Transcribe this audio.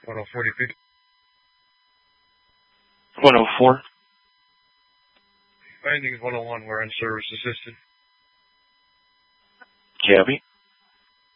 104, you pick? 104. I think it's 101, we're on service assistant. Cabby.